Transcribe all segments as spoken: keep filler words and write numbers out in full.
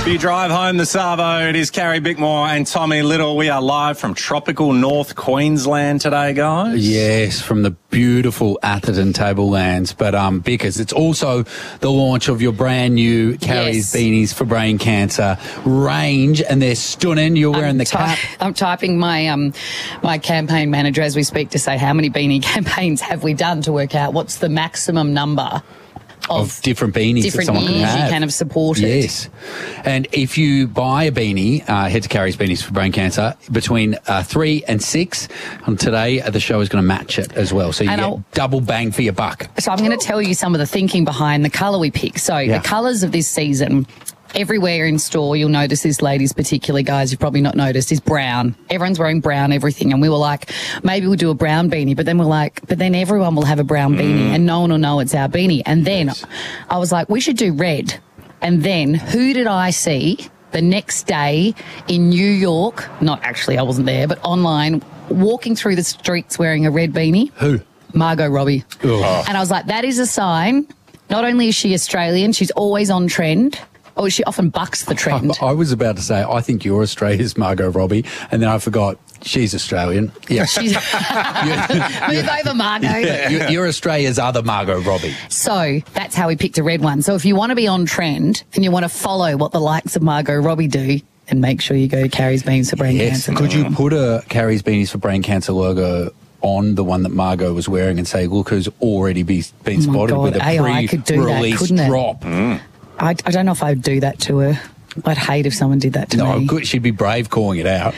You drive home the Savo. It is Carrie Bickmore and Tommy Little. We are live from tropical North Queensland today, guys. Yes, from the beautiful Atherton Tablelands. But, um, because it's also the launch of your brand new Carrie's Yes. Beanies for Brain Cancer range, and they're stunning. You're wearing I'm the ty- cap. I'm typing my um my campaign manager as we speak to say how many beanie campaigns have we done to work out what's the maximum number of, Of different beanies that different someone can years have. you can have supported. Yes. And if you buy a beanie, uh, head to Carrie's Beanies for Brain Cancer, between uh, three and six. And today, uh, the show is going to match it as well. So you And get I'll- double bang for your buck. So I'm going to tell you some of the thinking behind the colour we picked. So Yeah. the colours of this season, everywhere in store, you'll notice this, ladies, particularly guys, you've probably not noticed, is brown. Everyone's wearing brown everything. And we were like, maybe we'll do a brown beanie. But then we're like, but then everyone will have a brown beanie and no one will know it's our beanie. And then I was like, we should do red. And then who did I see the next day in New York? Not actually, I wasn't there, but online, walking through the streets wearing a red beanie. Who? Margot Robbie. Ugh. And I was like, that is a sign. Not only is she Australian, she's always on trend. Or she often bucks the trend. I was about to say, I think you're Australia's Margot Robbie, and then I forgot she's Australian. Yeah. She's move over, Margot. Yeah, you- you're Australia's other Margot Robbie. So that's how we picked a red one. So if you want to be on trend and you want to follow what the likes of Margot Robbie do, then make sure you go to Carrie's Beans for Brain Yes. Cancer. Could you put a Carrie's Beanies for Brain Cancer logo on the one that Margot was wearing and say, look who's already be, been Oh my spotted God, with a A I could do that, pre-release couldn't it? drop? I, I don't know if I'd do that to her. I'd hate if someone did that to No, me. good. She'd be brave calling it out.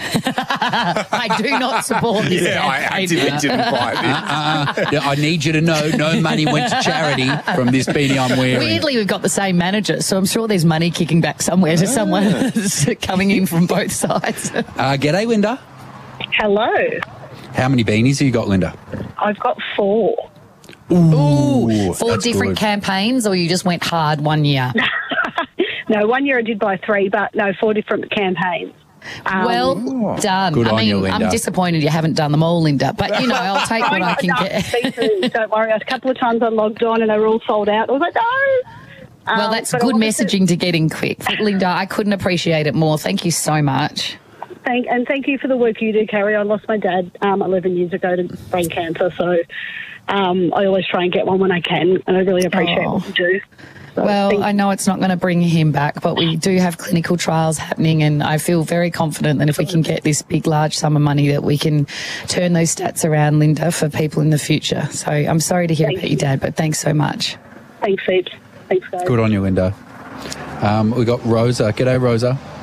I do not support this. Yeah, I campaign. actively didn't buy this. Uh, yeah, I need you to know no money went to charity from this beanie I'm wearing. Weirdly, we've got the same manager, so I'm sure there's money kicking back somewhere to someone who's coming in from both sides. Uh, g'day, Linda. Hello. How many beanies have you got, Linda? I've got four. Ooh, Four that's different good. campaigns, or you just went hard one year? No, one year I did buy three, but no, four different campaigns. Um, Well done. Good I on mean, you, Linda. I'm disappointed you haven't done them all, Linda. But, you know, I'll take what I can no, get. me too, don't worry. A couple of times I logged on and they were all sold out. I was like, no. Well, Um, that's but I good wanted to messaging to get in quick. But Linda, I couldn't appreciate it more. Thank you so much. Thank, and thank you for the work you do, Carrie. I lost my dad um, eleven years ago to brain cancer, so um, I always try and get one when I can, and I really appreciate Oh. what you do. So Well, thank- I know it's not going to bring him back, but we do have clinical trials happening, and I feel very confident that if we can get this big, large sum of money, that we can turn those stats around, Linda, for people in the future. So I'm sorry to hear Thank about your dad, but thanks so much. Thanks, heaps. Thanks, guys. Good on you, Linda. Um, we got Rosa. G'day, Rosa.